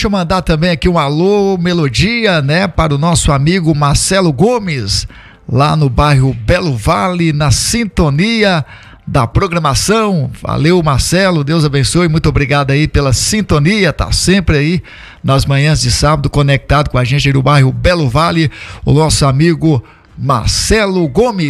Deixa eu mandar também aqui um alô, melodia, né, para o nosso amigo Marcelo Gomes, lá no bairro Belo Vale, na sintonia da programação. Valeu, Marcelo, Deus abençoe, muito obrigado aí pela sintonia, tá sempre aí nas manhãs de sábado conectado com a gente aí no bairro Belo Vale, o nosso amigo Marcelo Gomes.